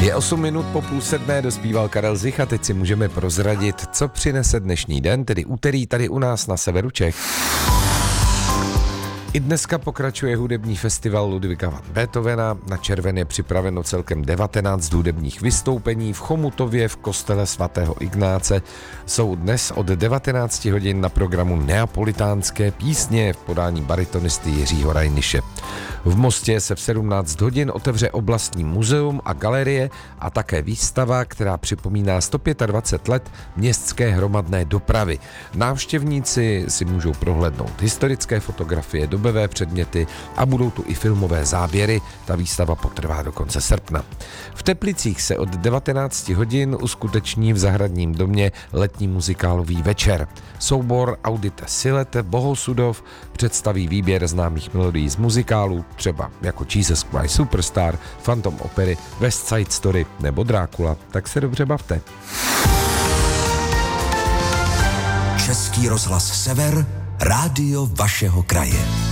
Je 8 minut po 6:30, dospíval Karel Zich a teď si můžeme prozradit, co přinese dnešní den, tedy úterý tady u nás na severu Čech. I dneska pokračuje hudební festival Ludwiga van Beethovena. Na červen je připraveno celkem 19 hudebních vystoupení v Chomutově v kostele svatého Ignáce. Jsou dnes od 19 hodin na programu neapolitánské písně v podání baritonisty Jiřího Rajniše. V Mostě se v 17 hodin otevře oblastní muzeum a galerie a také výstava, která připomíná 125 let městské hromadné dopravy. Návštěvníci si můžou prohlédnout historické fotografie, dobové předměty a budou tu i filmové záběry. Ta výstava potrvá do konce srpna. V Teplicích se od 19 hodin uskuteční v Zahradním domě letní muzikálový večer. Soubor Audite Silete Bohosudov představí výběr známých melodií z muzikálů, třeba jako Jesus Christ Superstar, Phantom opery, West Side Story nebo Drákula. Tak se dobře bavte. Český rozhlas Sever, rádio vašeho kraje.